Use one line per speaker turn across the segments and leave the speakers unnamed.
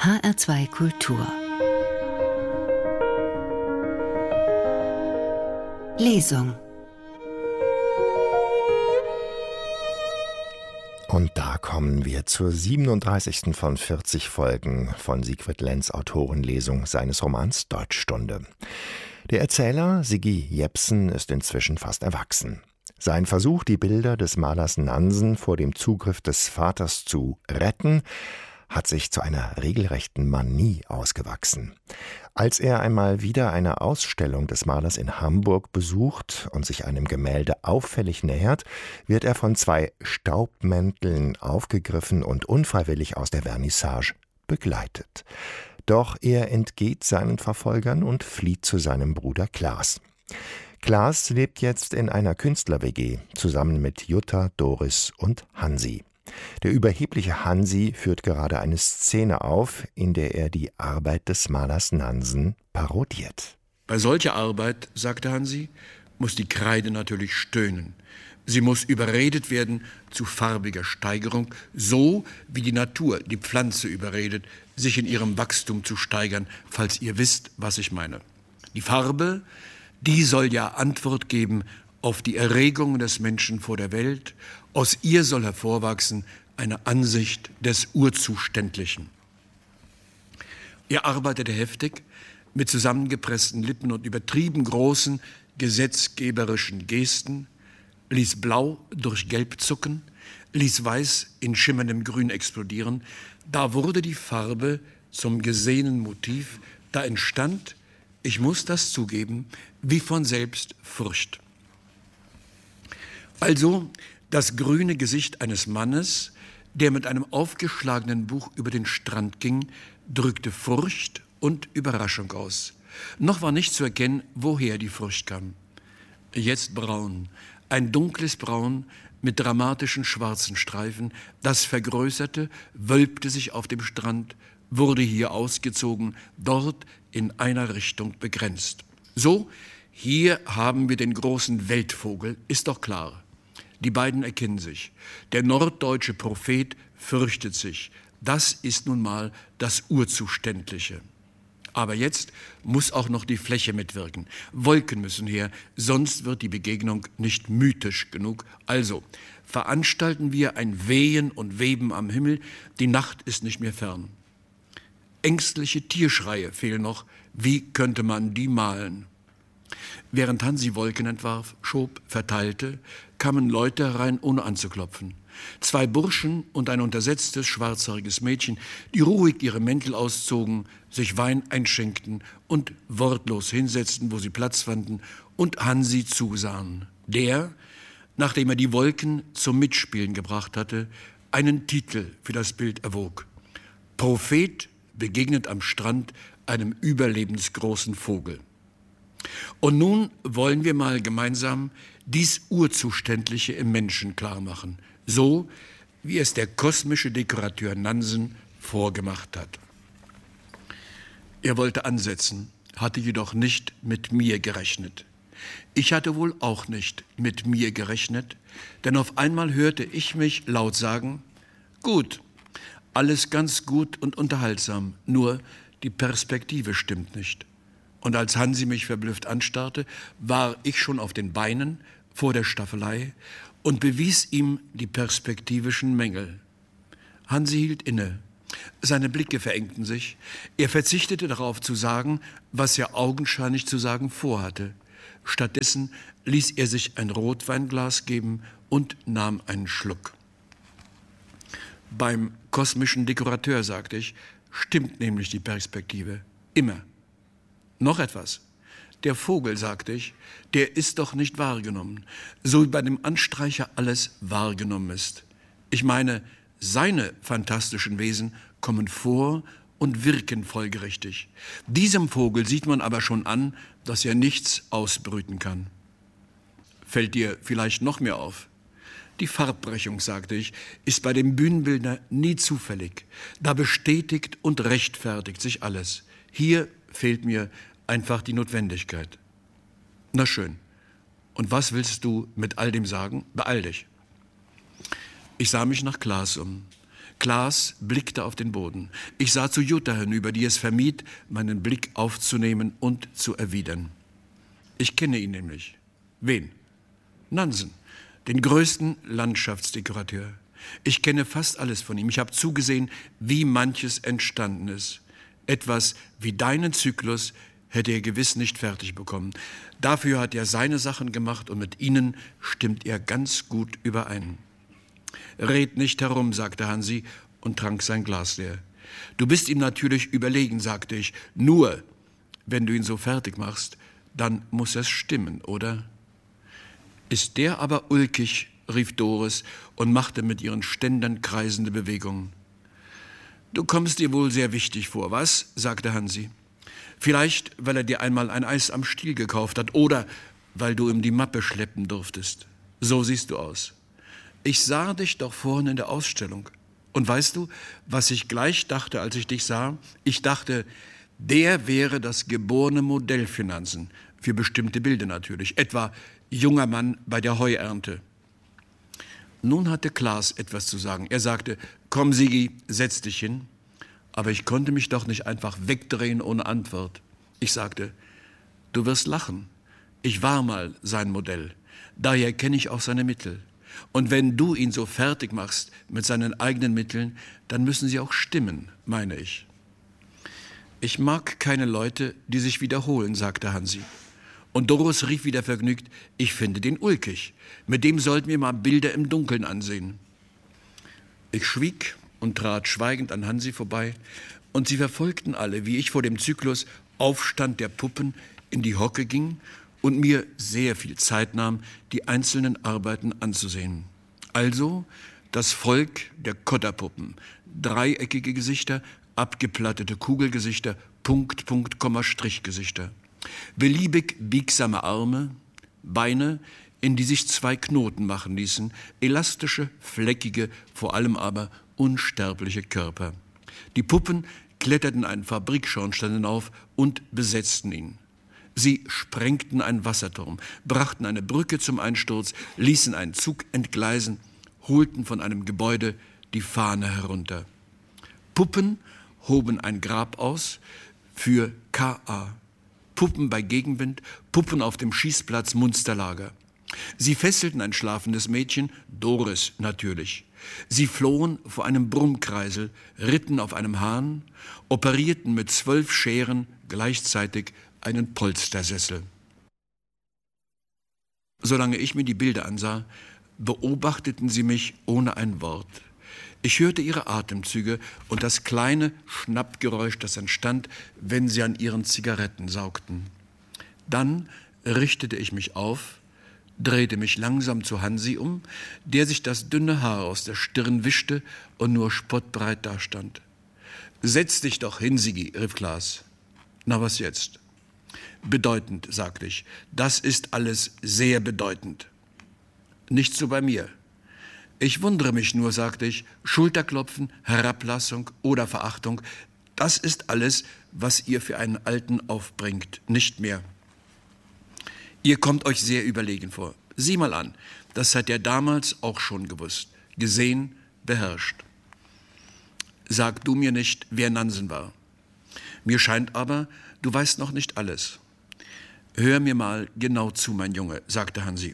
HR2 Kultur Lesung.
Und da kommen wir zur 37. von 40 Folgen von Siegfried Lenz Autorenlesung seines Romans Deutschstunde. Der Erzähler Siggi Jepsen ist inzwischen fast erwachsen. Sein Versuch, die Bilder des Malers Nansen vor dem Zugriff des Vaters zu retten, hat sich zu einer regelrechten Manie ausgewachsen. Als er einmal wieder eine Ausstellung des Malers in Hamburg besucht und sich einem Gemälde auffällig nähert, wird er von 2 Staubmänteln aufgegriffen und unfreiwillig aus der Vernissage begleitet. Doch er entgeht seinen Verfolgern und flieht zu seinem Bruder Klaas. Klaas lebt jetzt in einer Künstler-WG, zusammen mit Jutta, Doris und Hansi. Der überhebliche Hansi führt gerade eine Szene auf, in der er die Arbeit des Malers Nansen parodiert.
Bei solcher Arbeit, sagte Hansi, muss die Kreide natürlich stöhnen. Sie muss überredet werden zu farbiger Steigerung, so wie die Natur die Pflanze überredet, sich in ihrem Wachstum zu steigern, falls ihr wisst, was ich meine. Die Farbe, die soll ja Antwort geben auf die Erregungen des Menschen vor der Welt. Aus ihr soll hervorwachsen eine Ansicht des Urzuständlichen. Er arbeitete heftig, mit zusammengepressten Lippen und übertrieben großen gesetzgeberischen Gesten, ließ Blau durch Gelb zucken, ließ Weiß in schimmerndem Grün explodieren. Da wurde die Farbe zum gesehenen Motiv, da entstand, ich muss das zugeben, wie von selbst Furcht. Also das grüne Gesicht eines Mannes, der mit einem aufgeschlagenen Buch über den Strand ging, drückte Furcht und Überraschung aus. Noch war nicht zu erkennen, woher die Furcht kam. Jetzt braun, ein dunkles Braun mit dramatischen schwarzen Streifen, das vergrößerte, wölbte sich auf dem Strand, wurde hier ausgezogen, dort in einer Richtung begrenzt. So, hier haben wir den großen Weltvogel, ist doch klar. Die beiden erkennen sich. Der norddeutsche Prophet fürchtet sich. Das ist nun mal das Urzuständliche. Aber jetzt muss auch noch die Fläche mitwirken. Wolken müssen her, sonst wird die Begegnung nicht mythisch genug. Also veranstalten wir ein Wehen und Weben am Himmel. Die Nacht ist nicht mehr fern. Ängstliche Tierschreie fehlen noch. Wie könnte man die malen? Während Hansi Wolken entwarf, schob, verteilte, kamen Leute herein, ohne anzuklopfen. 2 Burschen und ein untersetztes, schwarzhaariges Mädchen, die ruhig ihre Mäntel auszogen, sich Wein einschenkten und wortlos hinsetzten, wo sie Platz fanden, und Hansi zusahen. Der, nachdem er die Wolken zum Mitspielen gebracht hatte, einen Titel für das Bild erwog. Prophet begegnet am Strand einem überlebensgroßen Vogel. Und nun wollen wir mal gemeinsam dies Urzuständliche im Menschen klarmachen, so wie es der kosmische Dekorateur Nansen vorgemacht hat. Er wollte ansetzen, hatte jedoch nicht mit mir gerechnet. Ich hatte wohl auch nicht mit mir gerechnet, denn auf einmal hörte ich mich laut sagen, gut, alles ganz gut und unterhaltsam, nur die Perspektive stimmt nicht. Und als Hansi mich verblüfft anstarrte, war ich schon auf den Beinen vor der Staffelei und bewies ihm die perspektivischen Mängel. Hansi hielt inne. Seine Blicke verengten sich. Er verzichtete darauf zu sagen, was er augenscheinlich zu sagen vorhatte. Stattdessen ließ er sich ein Rotweinglas geben und nahm einen Schluck. Beim kosmischen Dekorateur, sagte ich, stimmt nämlich die Perspektive. Immer. Noch etwas. Der Vogel, sagte ich, der ist doch nicht wahrgenommen, so wie bei dem Anstreicher alles wahrgenommen ist. Ich meine, seine fantastischen Wesen kommen vor und wirken folgerichtig. Diesem Vogel sieht man aber schon an, dass er nichts ausbrüten kann. Fällt dir vielleicht noch mehr auf? Die Farbbrechung, sagte ich, ist bei dem Bühnenbildner nie zufällig. Da bestätigt und rechtfertigt sich alles. Hier fehlt mir einfach die Notwendigkeit. Na schön. Und was willst du mit all dem sagen? Beeil dich. Ich sah mich nach Klaas um. Klaas blickte auf den Boden. Ich sah zu Jutta hinüber, die es vermied, meinen Blick aufzunehmen und zu erwidern. Ich kenne ihn nämlich. Wen? Nansen, den größten Landschaftsdekorateur. Ich kenne fast alles von ihm. Ich habe zugesehen, wie manches entstanden ist. Etwas wie deinen Zyklus hätte er gewiss nicht fertig bekommen. Dafür hat er seine Sachen gemacht und mit ihnen stimmt er ganz gut überein. Red nicht herum, sagte Hansi und trank sein Glas leer. Du bist ihm natürlich überlegen, sagte ich. Nur, wenn du ihn so fertig machst, dann muss es stimmen, oder? Ist der aber ulkig, rief Doris und machte mit ihren Ständern kreisende Bewegungen. Du kommst dir wohl sehr wichtig vor, was? Sagte Hansi. Vielleicht, weil er dir einmal ein Eis am Stiel gekauft hat oder weil du ihm die Mappe schleppen durftest. So siehst du aus. Ich sah dich doch vorhin in der Ausstellung. Und weißt du, was ich gleich dachte, als ich dich sah? Ich dachte, der wäre das geborene Modell für Nansen. Für bestimmte Bilder natürlich. Etwa junger Mann bei der Heuernte. Nun hatte Klaas etwas zu sagen. Er sagte, komm Sigi, setz dich hin. Aber ich konnte mich doch nicht einfach wegdrehen ohne Antwort. Ich sagte, du wirst lachen. Ich war mal sein Modell. Daher kenne ich auch seine Mittel. Und wenn du ihn so fertig machst mit seinen eigenen Mitteln, dann müssen sie auch stimmen, meine ich. Ich mag keine Leute, die sich wiederholen, sagte Hansi. Und Doris rief wieder vergnügt, ich finde den ulkig. Mit dem sollten wir mal Bilder im Dunkeln ansehen. Ich schwieg und trat schweigend an Hansi vorbei, und sie verfolgten alle, wie ich vor dem Zyklus Aufstand der Puppen in die Hocke ging und mir sehr viel Zeit nahm, die einzelnen Arbeiten anzusehen. Also das Volk der Kotterpuppen, dreieckige Gesichter, abgeplattete Kugelgesichter, Punkt, Punkt, Komma, Strichgesichter. Beliebig biegsame Arme, Beine, in die sich zwei Knoten machen ließen, elastische, fleckige, vor allem aber unsterbliche Körper. Die Puppen kletterten einen Fabrikschornstein hinauf und besetzten ihn. Sie sprengten einen Wasserturm, brachten eine Brücke zum Einsturz, ließen einen Zug entgleisen, holten von einem Gebäude die Fahne herunter. Puppen hoben ein Grab aus für K.A. Puppen bei Gegenwind, Puppen auf dem Schießplatz Munsterlager. Sie fesselten ein schlafendes Mädchen, Doris natürlich. Sie flohen vor einem Brummkreisel, ritten auf einem Hahn, operierten mit 12 Scheren gleichzeitig einen Polstersessel. Solange ich mir die Bilder ansah, beobachteten sie mich ohne ein Wort. Ich hörte ihre Atemzüge und das kleine Schnappgeräusch, das entstand, wenn sie an ihren Zigaretten saugten. Dann richtete ich mich auf, drehte mich langsam zu Hansi um, der sich das dünne Haar aus der Stirn wischte und nur spottbreit dastand. »Setz dich doch hin, Sigi«, rief Klaas. »Na, was jetzt?« »Bedeutend«, sagte ich. »Das ist alles sehr bedeutend.« »Nicht so bei mir.« »Ich wundere mich nur«, sagte ich, »Schulterklopfen, Herablassung oder Verachtung, das ist alles, was ihr für einen Alten aufbringt, nicht mehr. Ihr kommt euch sehr überlegen vor. Sieh mal an, das hat er damals auch schon gewusst, gesehen, beherrscht. Sag du mir nicht, wer Nansen war. Mir scheint aber, du weißt noch nicht alles. Hör mir mal genau zu, mein Junge«, sagte Hansi.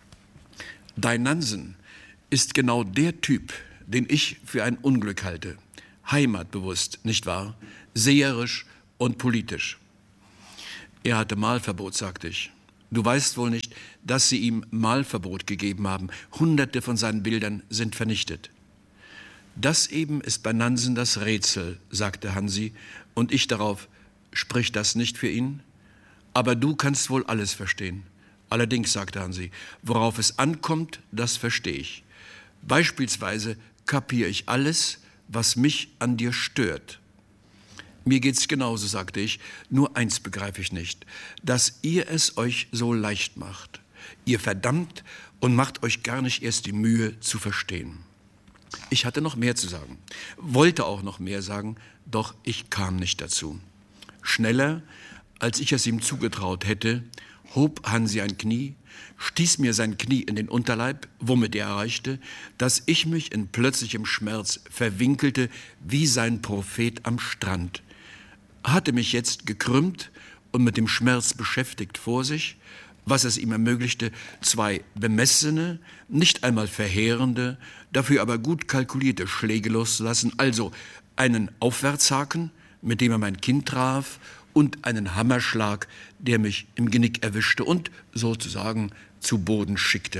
»Dein Nansen ist genau der Typ, den ich für ein Unglück halte. Heimatbewusst, nicht wahr? Seherisch und politisch.« »Er hatte Malverbot«, sagte ich. »Du weißt wohl nicht, dass sie ihm Malverbot gegeben haben. Hunderte von seinen Bildern sind vernichtet.« »Das eben ist bei Nansen das Rätsel«, sagte Hansi, und ich darauf, »Spricht das nicht für ihn? Aber du kannst wohl alles verstehen.« »Allerdings«, sagte Hansi, »worauf es ankommt, das verstehe ich. Beispielsweise kapiere ich alles, was mich an dir stört.« »Mir geht's genauso«, sagte ich, »nur eins begreife ich nicht, dass ihr es euch so leicht macht. Ihr verdammt und macht euch gar nicht erst die Mühe zu verstehen.« Ich hatte noch mehr zu sagen, wollte auch noch mehr sagen, doch ich kam nicht dazu. Schneller, als ich es ihm zugetraut hätte, hob Hansi ein Knie, stieß mir sein Knie in den Unterleib, womit er erreichte, dass ich mich in plötzlichem Schmerz verwinkelte wie sein Prophet am Strand, hatte mich jetzt gekrümmt und mit dem Schmerz beschäftigt vor sich, was es ihm ermöglichte, 2 bemessene, nicht einmal verheerende, dafür aber gut kalkulierte Schläge loszulassen, also einen Aufwärtshaken, mit dem er mein Kinn traf, und einen Hammerschlag, der mich im Genick erwischte und sozusagen zu Boden schickte.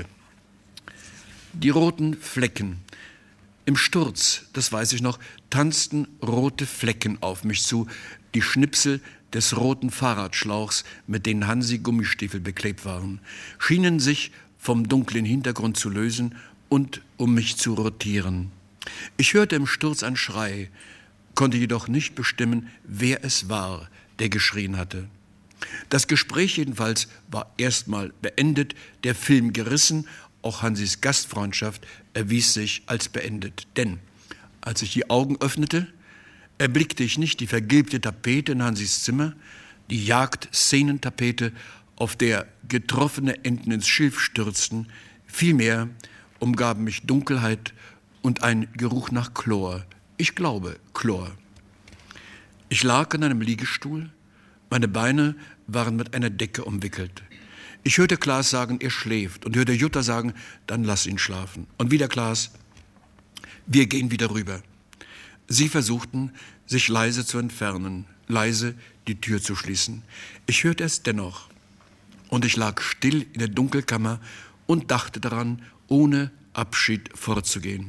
Die roten Flecken. Im Sturz, das weiß ich noch, tanzten rote Flecken auf mich zu, die Schnipsel des roten Fahrradschlauchs, mit denen Hansi Gummistiefel beklebt waren, schienen sich vom dunklen Hintergrund zu lösen und um mich zu rotieren. Ich hörte im Sturz ein Schrei, konnte jedoch nicht bestimmen, wer es war, der geschrien hatte. Das Gespräch jedenfalls war erstmal beendet, der Film gerissen, auch Hansis Gastfreundschaft erwies sich als beendet. Denn als ich die Augen öffnete, erblickte ich nicht die vergilbte Tapete in Hansis Zimmer, die Jagdszenentapete, auf der getroffene Enten ins Schilf stürzten, vielmehr umgaben mich Dunkelheit und ein Geruch nach Chlor. Ich glaube, Chlor. Ich lag in einem Liegestuhl, meine Beine waren mit einer Decke umwickelt. Ich hörte Klaas sagen, er schläft, und hörte Jutta sagen, dann lass ihn schlafen. Und wieder Klaas, wir gehen wieder rüber. Sie versuchten, sich leise zu entfernen, leise die Tür zu schließen. Ich hörte es dennoch, und ich lag still in der Dunkelkammer und dachte daran, ohne Abschied fortzugehen.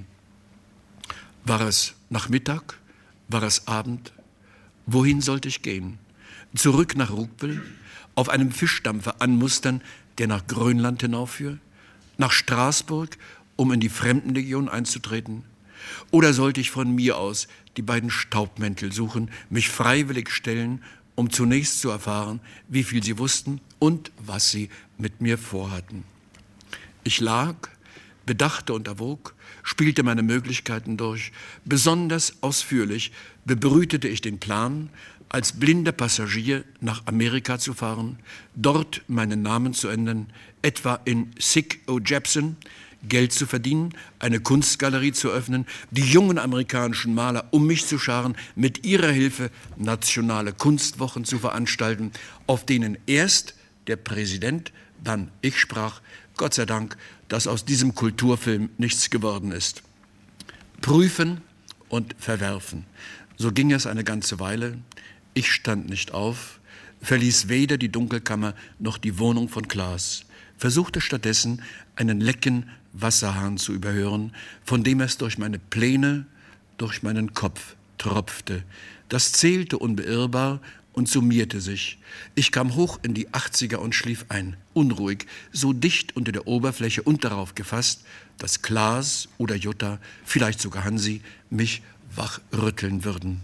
War es Nachmittag? War es Abend? Wohin sollte ich gehen? Zurück nach Rugbel, auf einem Fischdampfer anmustern, der nach Grönland hinaufführt? Nach Straßburg, um in die Fremdenlegion einzutreten? Oder sollte ich von mir aus die beiden Staubmäntel suchen, mich freiwillig stellen, um zunächst zu erfahren, wie viel sie wussten und was sie mit mir vorhatten? Ich lag, bedachte und erwog, spielte meine Möglichkeiten durch. Besonders ausführlich bebrütete ich den Plan, als blinder Passagier nach Amerika zu fahren, dort meinen Namen zu ändern, etwa in Sick O. Jepson, Geld zu verdienen, eine Kunstgalerie zu öffnen, die jungen amerikanischen Maler um mich zu scharen, mit ihrer Hilfe nationale Kunstwochen zu veranstalten, auf denen erst der Präsident, dann ich sprach, Gott sei Dank, dass aus diesem Kulturfilm nichts geworden ist. Prüfen und verwerfen. So ging es eine ganze Weile. Ich stand nicht auf, verließ weder die Dunkelkammer noch die Wohnung von Klaas, versuchte stattdessen einen lecken Wasserhahn zu überhören, von dem es durch meine Pläne, durch meinen Kopf tropfte. Das zählte unbeirrbar und summierte sich. Ich kam hoch in die 80er und schlief ein, unruhig, so dicht unter der Oberfläche und darauf gefasst, dass Klaas oder Jutta, vielleicht sogar Hansi, mich wachrütteln würden.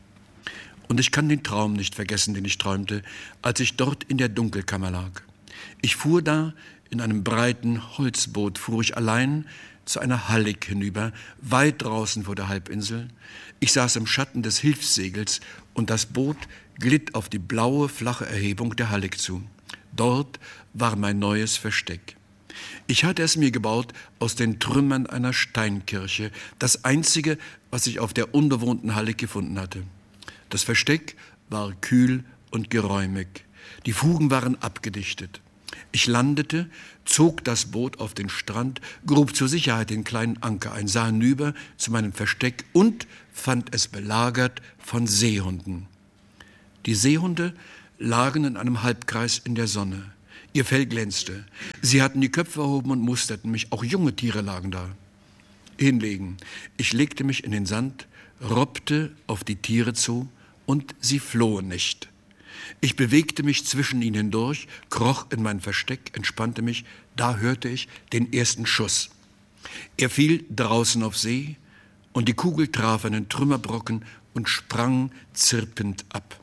Und ich kann den Traum nicht vergessen, den ich träumte, als ich dort in der Dunkelkammer lag. Ich fuhr da in einem breiten Holzboot, fuhr ich allein zu einer Hallig hinüber, weit draußen vor der Halbinsel. Ich saß im Schatten des Hilfssegels und das Boot glitt auf die blaue, flache Erhebung der Hallig zu. Dort war mein neues Versteck. Ich hatte es mir gebaut aus den Trümmern einer Steinkirche, das einzige, was ich auf der unbewohnten Hallig gefunden hatte. Das Versteck war kühl und geräumig. Die Fugen waren abgedichtet. Ich landete, zog das Boot auf den Strand, grub zur Sicherheit den kleinen Anker ein, sah hinüber zu meinem Versteck und fand es belagert von Seehunden. Die Seehunde lagen in einem Halbkreis in der Sonne. Ihr Fell glänzte. Sie hatten die Köpfe erhoben und musterten mich. Auch junge Tiere lagen da. Hinlegen. Ich legte mich in den Sand, robbte auf die Tiere zu und sie flohen nicht. Ich bewegte mich zwischen ihnen hindurch, kroch in mein Versteck, entspannte mich. Da hörte ich den ersten Schuss. Er fiel draußen auf See und die Kugel traf einen Trümmerbrocken und sprang zirpend ab.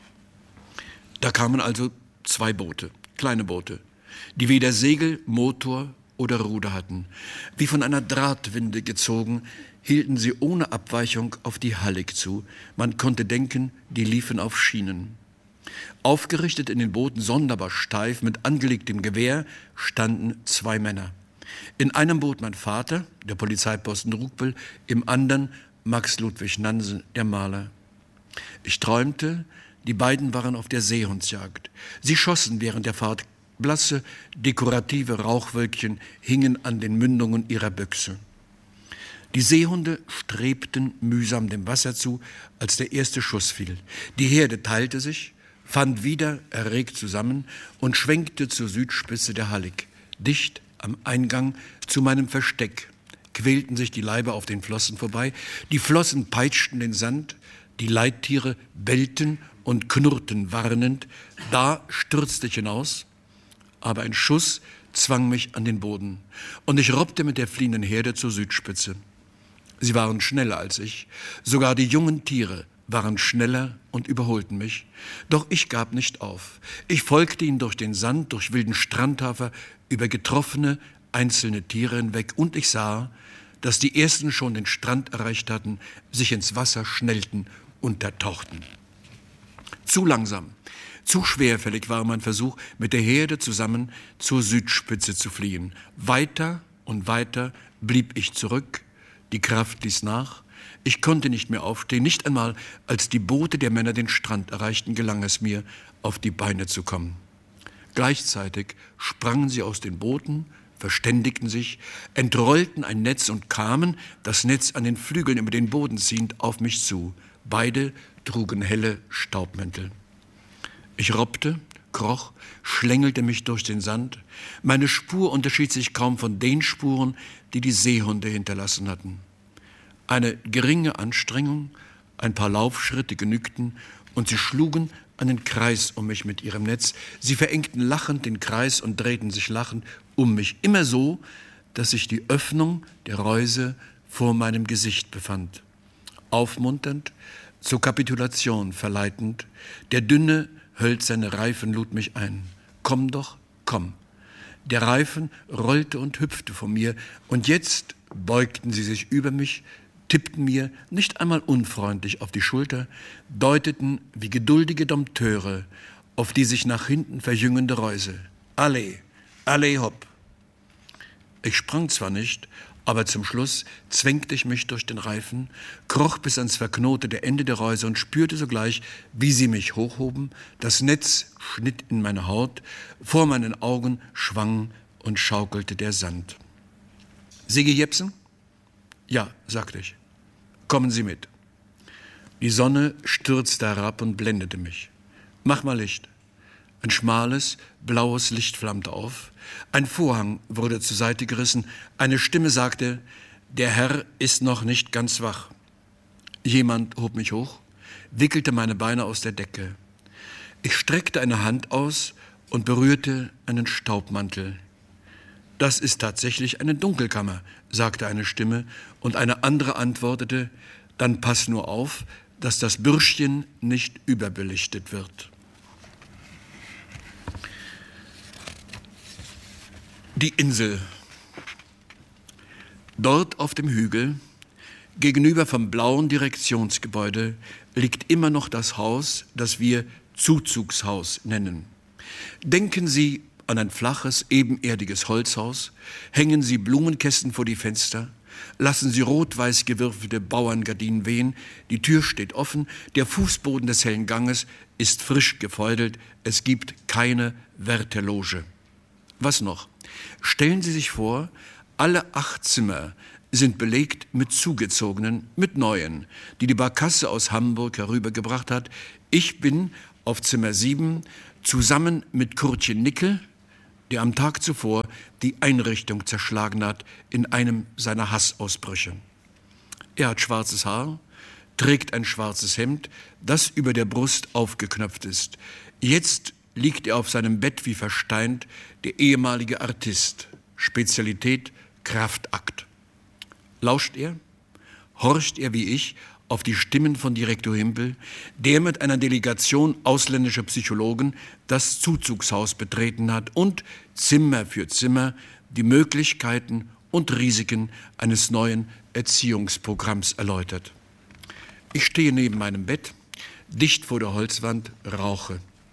Da kamen also 2 Boote, kleine Boote, die weder Segel, Motor oder Ruder hatten. Wie von einer Drahtwinde gezogen, hielten sie ohne Abweichung auf die Hallig zu. Man konnte denken, die liefen auf Schienen. Aufgerichtet in den Booten, sonderbar steif, mit angelegtem Gewehr, standen 2 Männer. In einem Boot mein Vater, der Polizeiposten Rugbel, im anderen Max Ludwig Nansen, der Maler. Ich träumte, die beiden waren auf der Seehundsjagd. Sie schossen während der Fahrt. Blasse, dekorative Rauchwölkchen hingen an den Mündungen ihrer Büchse. Die Seehunde strebten mühsam dem Wasser zu, als der erste Schuss fiel. Die Herde teilte sich, fand wieder erregt zusammen und schwenkte zur Südspitze der Hallig. Dicht am Eingang zu meinem Versteck quälten sich die Leiber auf den Flossen vorbei. Die Flossen peitschten den Sand, die Leittiere bellten und knurrten warnend. Da stürzte ich hinaus, aber ein Schuss zwang mich an den Boden und ich robbte mit der fliehenden Herde zur Südspitze. Sie waren schneller als ich, sogar die jungen Tiere waren schneller und überholten mich. Doch ich gab nicht auf. Ich folgte ihnen durch den Sand, durch wilden Strandhafer, über getroffene, einzelne Tiere hinweg und ich sah, dass die ersten schon den Strand erreicht hatten, sich ins Wasser schnellten, untertauchten. Zu langsam, zu schwerfällig war mein Versuch, mit der Herde zusammen zur Südspitze zu fliehen. Weiter und weiter blieb ich zurück, die Kraft ließ nach, ich konnte nicht mehr aufstehen, nicht einmal als die Boote der Männer den Strand erreichten, gelang es mir, auf die Beine zu kommen. Gleichzeitig sprangen sie aus den Booten, verständigten sich, entrollten ein Netz und kamen, das Netz an den Flügeln über den Boden ziehend, auf mich zu. Beide trugen helle Staubmäntel. Ich robbte, kroch, schlängelte mich durch den Sand. Meine Spur unterschied sich kaum von den Spuren, die die Seehunde hinterlassen hatten. Eine geringe Anstrengung, ein paar Laufschritte genügten und sie schlugen einen Kreis um mich mit ihrem Netz. Sie verengten lachend den Kreis und drehten sich lachend um mich. Immer so, dass sich die Öffnung der Reuse vor meinem Gesicht befand. Aufmunternd, zur Kapitulation verleitend, der dünne, hölzerne Reifen lud mich ein. Komm doch, komm. Der Reifen rollte und hüpfte vor mir und jetzt beugten sie sich über mich, tippten mir nicht einmal unfreundlich auf die Schulter, deuteten wie geduldige Dompteure auf die sich nach hinten verjüngende Reuse. Allez, allez hopp. Ich sprang zwar nicht, aber zum Schluss zwängte ich mich durch den Reifen, kroch bis ans verknotete Ende der Reuse und spürte sogleich, wie sie mich hochhoben. Das Netz schnitt in meine Haut, vor meinen Augen schwang und schaukelte der Sand. Sigi Jepsen? Ja, sagte ich. Kommen Sie mit. Die Sonne stürzte herab und blendete mich. Mach mal Licht. Ein schmales, blaues Licht flammte auf. Ein Vorhang wurde zur Seite gerissen. Eine Stimme sagte, der Herr ist noch nicht ganz wach. Jemand hob mich hoch, wickelte meine Beine aus der Decke. Ich streckte eine Hand aus und berührte einen Staubmantel. Das ist tatsächlich eine Dunkelkammer, sagte eine Stimme, und eine andere antwortete, dann pass nur auf, dass das Bürschchen nicht überbelichtet wird. Die Insel. Dort auf dem Hügel, gegenüber vom blauen Direktionsgebäude, liegt immer noch das Haus, das wir Zuzugshaus nennen. Denken Sie an ein flaches, ebenerdiges Holzhaus, hängen Sie Blumenkästen vor die Fenster, lassen Sie rot-weiß gewürfelte Bauerngardinen wehen, die Tür steht offen, der Fußboden des hellen Ganges ist frisch gefeudelt, es gibt keine Wärterloge. Was noch? Stellen Sie sich vor, alle 8 Zimmer sind belegt mit Zugezogenen, mit Neuen, die die Barkasse aus Hamburg herübergebracht hat. Ich bin auf Zimmer 7 zusammen mit Kurtchen Nickel, der am Tag zuvor die Einrichtung zerschlagen hat in einem seiner Hassausbrüche. Er hat schwarzes Haar, trägt ein schwarzes Hemd, das über der Brust aufgeknöpft ist. Jetzt liegt er auf seinem Bett wie versteint, der ehemalige Artist, Spezialität Kraftakt. Lauscht er? Horcht er wie ich auf die Stimmen von Direktor Himpel, der mit einer Delegation ausländischer Psychologen das Zuzugshaus betreten hat und Zimmer für Zimmer die Möglichkeiten und Risiken eines neuen Erziehungsprogramms erläutert. Ich stehe neben meinem Bett, dicht vor der Holzwand, rauche.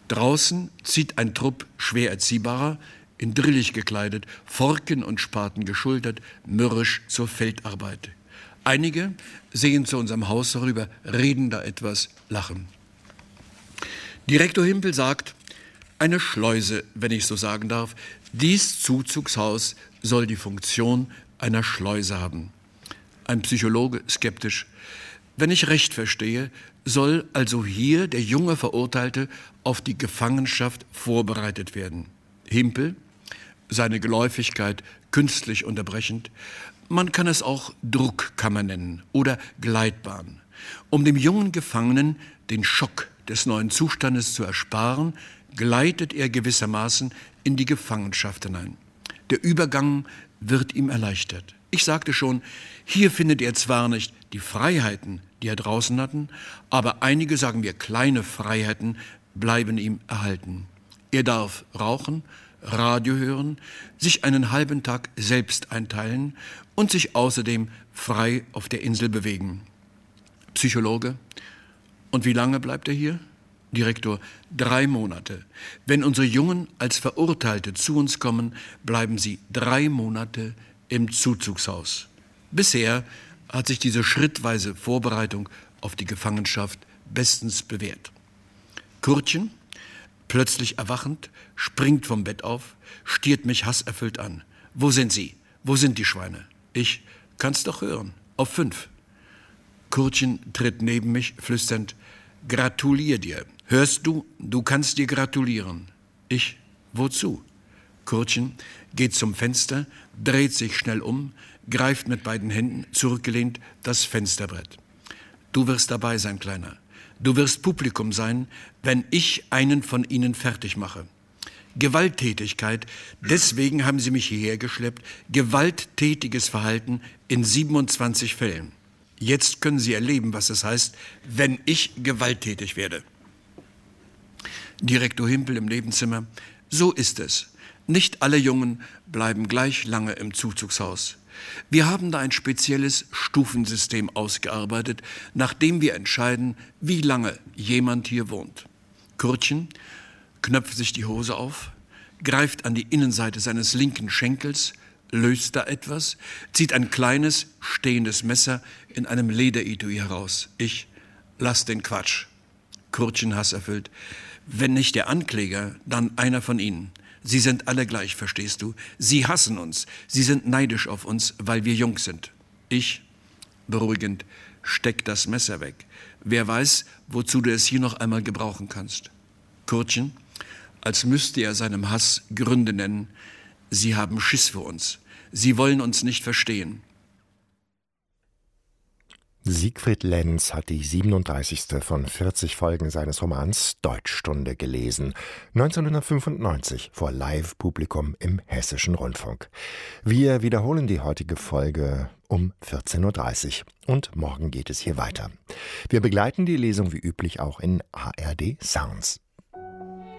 Draußen zieht ein Trupp schwer Erziehbarer, in Drillich gekleidet, Forken und Spaten geschultert, mürrisch zur Feldarbeit. Einige sehen zu unserem Haus herüber, reden da etwas, lachen. Direktor Himpel sagt, eine Schleuse, wenn ich so sagen darf. Dies Zuzugshaus soll die Funktion einer Schleuse haben. Ein Psychologe skeptisch. Wenn ich recht verstehe, soll also hier der junge Verurteilte auf die Gefangenschaft vorbereitet werden. Himpel, seine Geläufigkeit künstlich unterbrechend, man kann es auch Druckkammer nennen oder Gleitbahn. Um dem jungen Gefangenen den Schock des neuen Zustandes zu ersparen, gleitet er gewissermaßen in die Gefangenschaft hinein. Der Übergang wird ihm erleichtert. Ich sagte schon, hier findet er zwar nicht die Freiheiten, die er draußen hatten, aber einige, sagen wir, kleine Freiheiten bleiben ihm erhalten. Er darf rauchen, Radio hören, sich einen halben Tag selbst einteilen und sich außerdem frei auf der Insel bewegen. Psychologe. Und wie lange bleibt er hier? Direktor, 3 Monate. Wenn unsere Jungen als Verurteilte zu uns kommen, bleiben sie 3 Monate im Zuzugshaus. Bisher hat sich diese schrittweise Vorbereitung auf die Gefangenschaft bestens bewährt. Kurtchen, plötzlich erwachend, springt vom Bett auf, stiert mich hasserfüllt an. Wo sind Sie? Wo sind die Schweine? Ich, kann's doch hören. Auf 5. Kurtchen tritt neben mich, flüsternd, gratulier dir. Hörst du, du kannst dir gratulieren. Ich, wozu? Kurtchen geht zum Fenster, dreht sich schnell um, greift mit beiden Händen, zurückgelehnt, das Fensterbrett. Du wirst dabei sein, Kleiner. Du wirst Publikum sein, wenn ich einen von ihnen fertig mache. Gewalttätigkeit, deswegen haben sie mich hierher geschleppt, gewalttätiges Verhalten in 27 Fällen. Jetzt können Sie erleben, was es heißt, wenn ich gewalttätig werde. Direktor Himpel im Nebenzimmer, so ist es. Nicht alle Jungen bleiben gleich lange im Zuzugshaus. Wir haben da ein spezielles Stufensystem ausgearbeitet, nachdem wir entscheiden, wie lange jemand hier wohnt. Kurtchen knöpft sich die Hose auf, greift an die Innenseite seines linken Schenkels, löst da etwas, zieht ein kleines, stehendes Messer in einem Lederetui heraus. Ich, lass den Quatsch. Kurtchen hasserfüllt. Wenn nicht der Ankläger, dann einer von Ihnen. Sie sind alle gleich, verstehst du? Sie hassen uns. Sie sind neidisch auf uns, weil wir jung sind. Ich, beruhigend, steck das Messer weg. Wer weiß, wozu du es hier noch einmal gebrauchen kannst. Kurtchen, als müsste er seinem Hass Gründe nennen. Sie haben Schiss vor uns. Sie wollen uns nicht verstehen.
Siegfried Lenz hat die 37. von 40 Folgen seines Romans Deutschstunde gelesen, 1995 vor Live-Publikum im Hessischen Rundfunk. Wir wiederholen die heutige Folge um 14.30 Uhr und morgen geht es hier weiter. Wir begleiten die Lesung wie üblich auch in ARD Sounds.